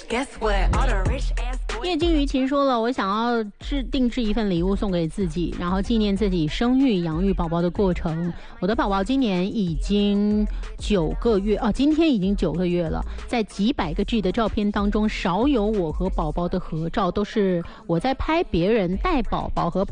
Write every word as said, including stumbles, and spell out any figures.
叶金鱼琴说了，我想要制定制一份礼物送给自己，然后纪念自己生育养育宝宝的过程。我的宝宝今年已经九个月哦，今天已经九个月了，在几百个 G 的照片当中，少有我和宝宝的合照，都是我在拍别人带宝宝和